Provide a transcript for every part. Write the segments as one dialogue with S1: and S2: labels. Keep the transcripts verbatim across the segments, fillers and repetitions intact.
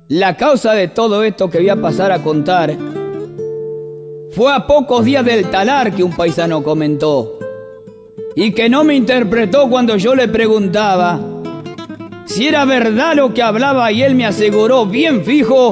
S1: La causa de todo esto que voy a pasar a contar fue a pocos días del talar que un paisano comentó y que no me interpretó cuando yo le preguntaba si era verdad lo que hablaba, y él me aseguró bien fijo: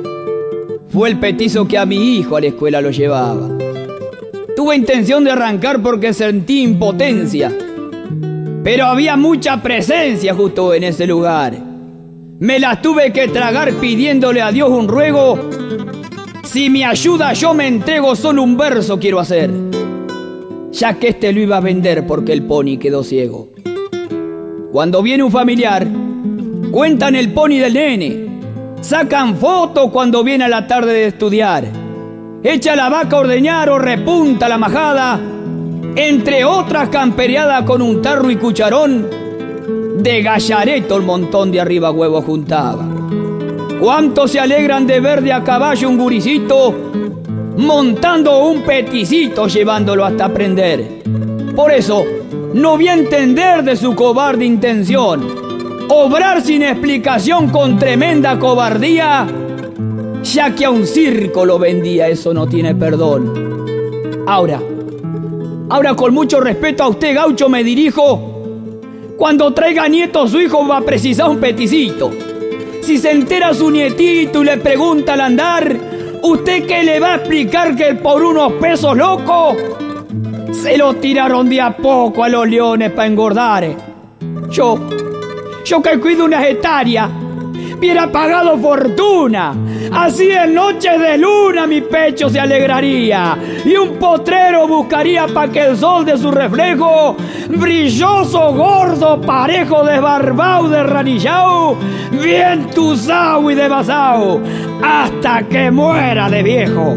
S1: fue el petizo que a mi hijo a la escuela lo llevaba. Tuve intención de arrancar porque sentí impotencia, pero había mucha presencia justo en ese lugar. Me las tuve que tragar pidiéndole a Dios un ruego: si me ayuda yo me entrego, solo un verso quiero hacer, ya que este lo iba a vender porque el pony quedó ciego. Cuando viene un familiar, cuentan el pony del nene, sacan fotos cuando viene a la tarde de estudiar, echa la vaca a ordeñar o repunta la majada, entre otras campereadas con un tarro y cucharón. De gallareto el montón de arriba huevo juntaba. ¿Cuántos se alegran de ver de a caballo un guricito montando un peticito, llevándolo hasta aprender? Por eso no voy a entender de su cobarde intención, obrar sin explicación con tremenda cobardía, ya que a un circo lo vendía, eso no tiene perdón. Ahora, ahora con mucho respeto a usted, gaucho, me dirijo. Cuando traiga nieto su hijo va a precisar un peticito. Si se entera su nietito y le pregunta al andar, ¿usted qué le va a explicar? Que por unos pesos locos se lo tiraron de a poco a los leones para engordar. Yo, yo que cuido unas hectáreas, hubiera pagado fortuna. Así en noches de luna mi pecho se alegraría y un potrero buscaría pa' que el sol de su reflejo, brilloso, gordo, parejo, desbarbao, desranillao, bien tuzao y desvasao, hasta que muera de viejo.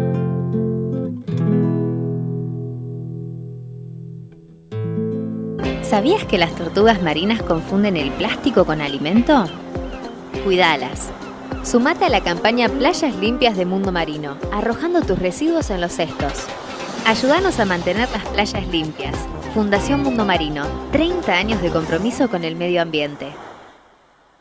S2: ¿Sabías que las tortugas marinas confunden el plástico con alimento? Cuidalas. Sumate a la campaña Playas Limpias de Mundo Marino, arrojando tus residuos en los cestos. Ayúdanos a mantener las playas limpias. Fundación Mundo Marino, treinta años de compromiso con el medio ambiente.